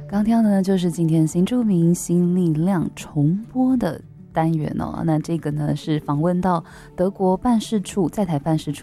刚听到的呢，就是今天新著名新力量重播的单元哦。那这个呢是访问到德国办事处在台办事处